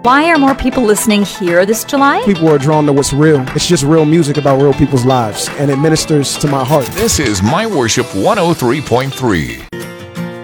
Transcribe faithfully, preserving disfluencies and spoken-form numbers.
Why are more people listening here this July? People are drawn to what's real. It's just real music about real people's lives, and it ministers to my heart. This is My Worship one oh three point three.